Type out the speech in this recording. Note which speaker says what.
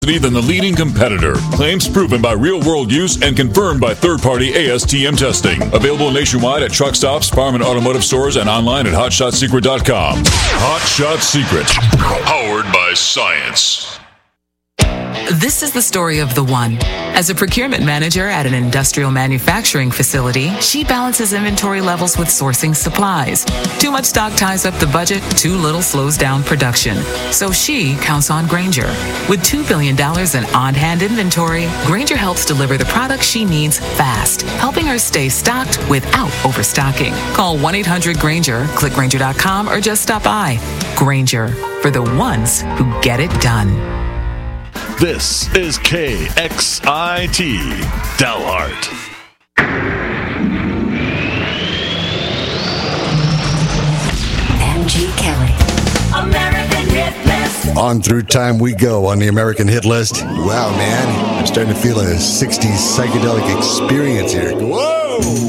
Speaker 1: than the leading competitor. Claims proven by real-world use and confirmed by third-party ASTM testing. Available nationwide at truck stops, farm and automotive stores, and online at HotShotSecret.com. Hot Shot Secret. Powered by science.
Speaker 2: This is the story of the one. As a procurement manager at an industrial manufacturing facility, she balances inventory levels with sourcing supplies. Too much stock ties up the budget, too little slows down production. So she counts on Grainger. With $2 billion in on-hand inventory, Grainger helps deliver the products she needs fast, helping her stay stocked without overstocking. Call 1-800-GRAINGER, click Grainger.com, or just stop by. Grainger, for the ones who get it done.
Speaker 3: This is KXIT Dalhart.
Speaker 4: MG Kelly.
Speaker 5: American Hit List.
Speaker 6: On through time we go on the American Hit List. Wow, man. I'm starting to feel a 60s psychedelic experience here. Whoa!